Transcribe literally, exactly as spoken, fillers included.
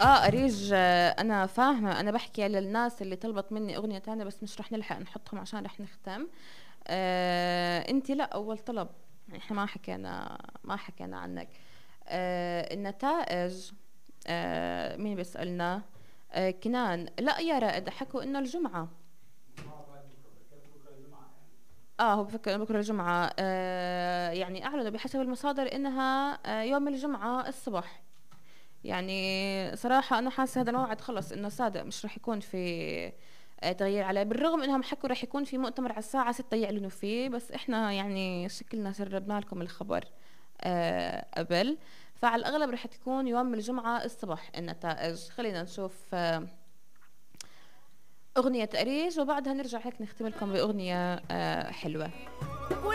اه أريج، آه، انا فاهمة، انا بحكي للناس اللي طلبت مني اغنية تانية بس مش رح نلحق نحطهم عشان رح نختم. آه انتي لا اول طلب، يعني احنا ما حكينا ما حكينا عنك. آه النتائج، آه مين بيسألنا؟ آه كنان، لا يا رائد حكوا انه الجمعة. اه هو بفكر إنه بكره الجمعة، آه يعني اعلنوا بحسب المصادر انها آه يوم الجمعة الصبح. يعني صراحة أنا حاسة هذا الموعد خلص إنه صادق، مش رح يكون في آه، تغيير عليه، بالرغم إنهم حكوا رح يكون في مؤتمر على الساعة ستة يعلنوا فيه، بس إحنا يعني شكلنا سربنا لكم الخبر آه قبل. فعلى الأغلب رح تكون يوم الجمعة الصبح النتائج. خلينا نشوف آه أغنية أريج وبعدها نرجع هيك نختم لكم بأغنية آه حلوة.